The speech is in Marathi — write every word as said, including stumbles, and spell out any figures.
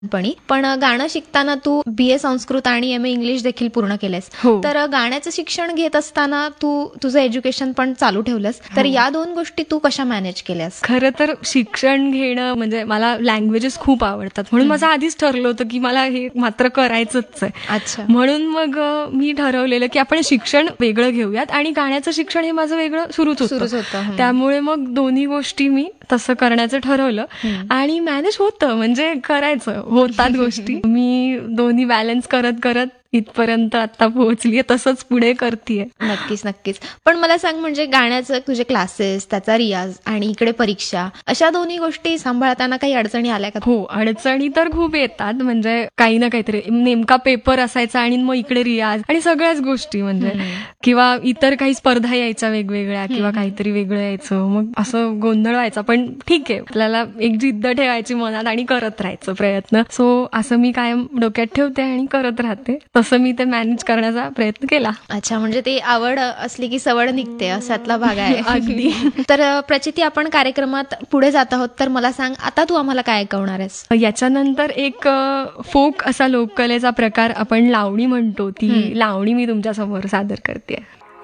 लहानपणी. पण गाणं शिकताना तू बीए संस्कृत आणि एम ए इंग्लिश देखील पूर्ण केलेस. हो. तर गाण्याचं शिक्षण घेत असताना तू तुझं एज्युकेशन पण चालू ठेवलंस. तर हो. या दोन गोष्टी तू कशा मॅनेज केल्यास? खरं तर शिक्षण घेणं म्हणजे मला लँग्वेजेस खूप आवडतात, म्हणून माझं आधीच ठरलं होतं की मला हे मात्र करायचंच आहे. अच्छा. म्हणून मग अ, मी ठरवलेलं की आपण शिक्षण वेगळं घेऊयात आणि गाण्याचं शिक्षण हे माझं वेगळं सुरूच सुरूच होतं. होतं. हं. त्यामुळे मग दोन्ही गोष्टी मी तसं करण्याचं ठरवलं आणि मॅनेज होतं, म्हणजे करायचं होतात गोष्टी. मी दोन्ही बॅलन्स करत करत इथपर्यंत आता पोहोचलीये, तसंच पुढे करतीये. नक्कीच नक्कीच. पण मला सांग, म्हणजे गाण्याचं तुझे क्लासेस, त्याचा रियाज आणि इकडे परीक्षा, अशा दोन्ही गोष्टी सांभाळताना काही अडचणी आल्या का? हो, अडचणी तर खूप येतात. म्हणजे काही ना काहीतरी नेमका पेपर असायचा आणि मग इकडे रियाज आणि सगळ्याच गोष्टी, म्हणजे किंवा इतर काही स्पर्धा यायच्या वेगवेगळ्या किंवा काहीतरी वेगळं यायचं, मग असं गोंधळ व्हायचा. पण ठीक आहे, आपल्याला एक जिद्द ठेवायची मनात आणि करत राहायचं प्रयत्न. सो असं मी कायम डोक्यात ठेवते आणि करत राहते. तसं मी ते मॅनेज करण्याचा प्रयत्न केला. अच्छा, म्हणजे ते आवड असली की सवड निघते, असातला भाग आहे. अगदी. तर प्रचिती, आपण कार्यक्रमात पुढे जात आहोत, तर मला सांग, आता तू आम्हाला काय ऐकवणार आहेस? याच्यानंतर एक फोक असा लोककलेचा प्रकार आपण लावणी म्हणतो, ती लावणी मी तुमच्या समोर सादर करते.